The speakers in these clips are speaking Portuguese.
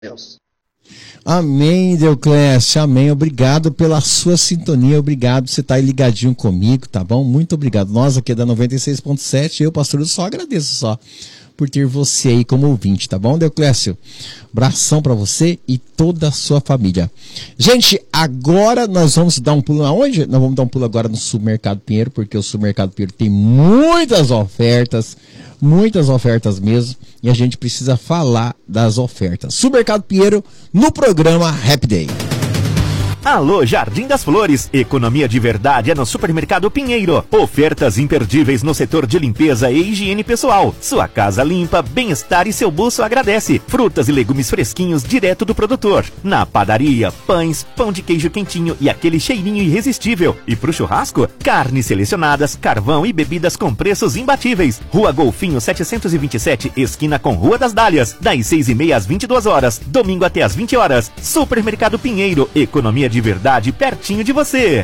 Deus. Amém, Deoclésio, amém. Obrigado pela sua sintonia, obrigado por você estar aí ligadinho comigo, tá bom? Muito obrigado. Nós aqui da 96.7, eu, pastor, eu só agradeço só por ter você aí como ouvinte, tá bom, Deoclésio? Abração pra você e toda a sua família. Gente, agora nós vamos dar um pulo aonde? Nós vamos dar um pulo agora no Supermercado Pinheiro, porque o Supermercado Pinheiro tem muitas ofertas mesmo, e a gente precisa falar das ofertas. Supermercado Pinheiro no programa Happy Day. Alô, Jardim das Flores. Economia de verdade é no Supermercado Pinheiro. Ofertas imperdíveis no setor de limpeza e higiene pessoal. Sua casa limpa, bem-estar e seu bolso agradece. Frutas e legumes fresquinhos direto do produtor. Na padaria, pães, pão de queijo quentinho e aquele cheirinho irresistível. E pro churrasco, carnes selecionadas, carvão e bebidas com preços imbatíveis. Rua Golfinho 727, esquina com Rua das Dálias. Das 6h30 às 22 horas. Domingo até às 20 horas. Supermercado Pinheiro. Economia de verdade pertinho de você.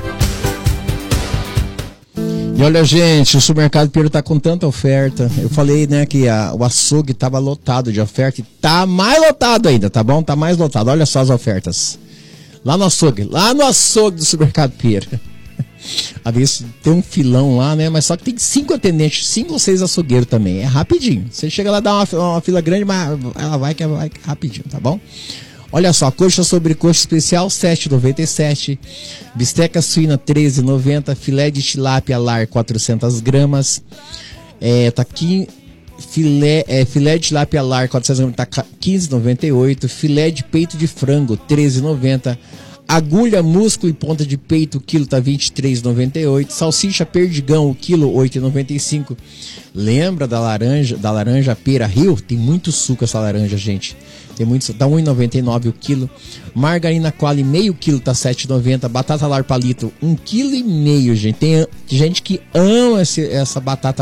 E olha, gente, o Supermercado Pinheiro tá com tanta oferta. Eu falei, né, que o açougue tava lotado de oferta e tá mais lotado ainda, tá bom? Tá mais lotado. Olha só as ofertas. Lá no açougue do Supermercado Pinheiro. A vez tem um filão lá, né? Mas só que tem 5 atendentes, 5 ou 6 açougueiros também. É rapidinho. Você chega lá, dá uma fila grande, mas ela vai rapidinho, tá bom? Olha só, coxa sobre coxa especial, R$ 7,97. Bisteca suína, R$ 13,90. Filé de tilápia lar, 400 gramas. Tá aqui, filé de tilápia lar, 400 gramas, tá R$ 15,98. Filé de peito de frango, R$ 13,90. Agulha, músculo e ponta de peito, o quilo tá R$ 23,98. Salsicha perdigão, o quilo R$ 8,95. Lembra da laranja pera Rio? Tem muito suco essa laranja, gente. Tem muito, tá R$ 1,99 o quilo. Margarina Qualy, meio quilo, tá R$ 7,90. Batata lar palito, 1,5 kg, gente. Tem gente que ama essa batata,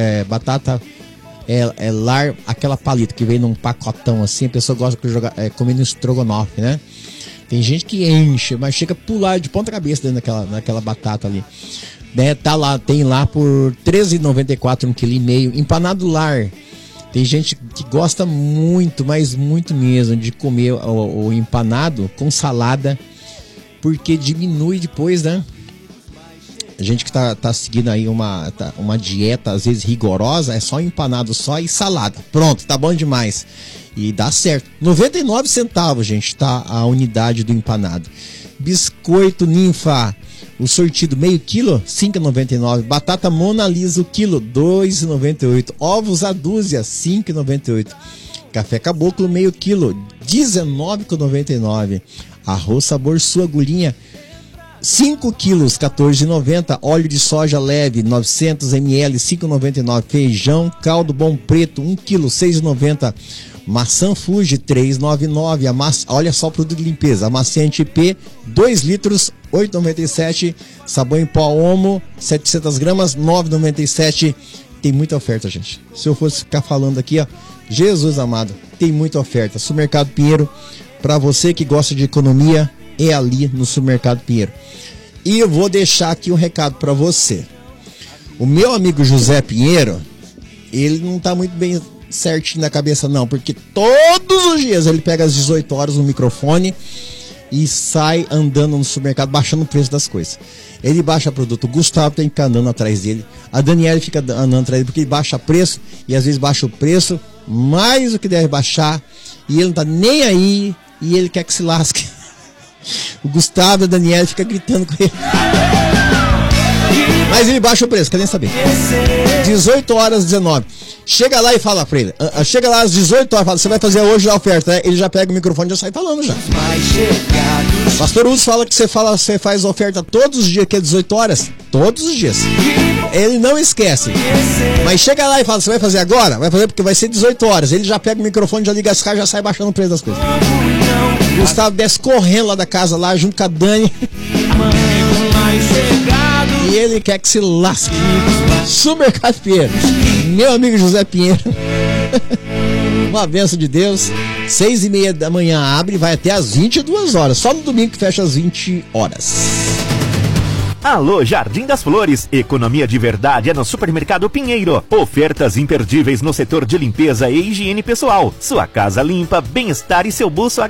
lar, aquela palito que vem num pacotão assim. A pessoa gosta de comer no estrogonofe, né? Tem gente que enche, mas chega a pular de ponta cabeça dentro daquela batata ali. Né? Tem lá por R$ 13,94, 1,5 kg. Empanado lar. Tem gente que gosta muito, mas muito mesmo, de comer o empanado com salada, porque diminui depois, né? A gente que tá seguindo aí uma dieta, às vezes rigorosa, é só empanado só e salada. Pronto, tá bom demais. E dá certo. 99 centavos, gente, tá a unidade do empanado. Biscoito Ninfa, o sortido meio quilo, R$ 5,99. Batata Mona Lisa, o quilo, R$ 2,98. Ovos a dúzia, R$ 5,98. Café Caboclo, meio quilo, R$ 19,99. Arroz sabor sua agulhinha, 5 quilos, R$ 14,90. Óleo de soja leve, 900 ml, R$ 5,99. Feijão caldo bom preto, 1 quilo, R$ 6,90. Maçã Fuji, R$ 3,99. Olha só o produto de limpeza. Amaciante IP, 2 litros, R$ 8,97. Sabão em pó Omo, 700 gramas, R$ 9,97. Tem muita oferta, gente. Se eu fosse ficar falando aqui, ó, Jesus amado, tem muita oferta. Supermercado Pinheiro, para você que gosta de economia, é ali no Supermercado Pinheiro. E eu vou deixar aqui um recado para você. O meu amigo José Pinheiro, ele não tá muito bem certinho na cabeça não, porque todos os dias ele pega às 18 horas no microfone e sai andando no supermercado baixando o preço das coisas. Ele baixa produto, o Gustavo tem que ficar andando atrás dele, a Daniela fica andando atrás dele porque ele baixa preço e às vezes baixa o preço mais do que deve baixar e ele não tá nem aí e ele quer que se lasque. O Gustavo e a Daniela ficam gritando com ele. Mas ele baixa o preço, quer nem saber. 18 horas 19. Chega lá e fala pra ele. Chega lá às 18 horas, fala, você vai fazer hoje a oferta, né? Ele já pega o microfone e já sai falando já. Pastor Uso fala que você faz oferta todos os dias, que é 18 horas. Todos os dias. Ele não esquece. Mas chega lá e fala, você vai fazer agora? Vai fazer porque vai ser 18 horas. Ele já pega o microfone, já liga as caras, já sai baixando o preço das coisas. O Gustavo desce correndo lá da casa, lá junto com a Dani. E ele quer que se lasque. Supermercado Pinheiro. Meu amigo José Pinheiro. Uma bênção de Deus. 6h30 da manhã abre e vai até às 22 horas. Só no domingo que fecha às 20 horas. Alô, Jardim das Flores. Economia de verdade é no Supermercado Pinheiro. Ofertas imperdíveis no setor de limpeza e higiene pessoal. Sua casa limpa, bem-estar e seu bolso